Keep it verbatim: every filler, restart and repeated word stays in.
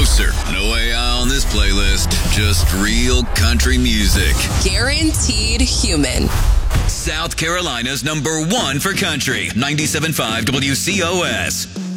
No, sir. No A I on this playlist. Just real country music. Guaranteed human. South Carolina's number one for country. ninety-seven point five W C O S.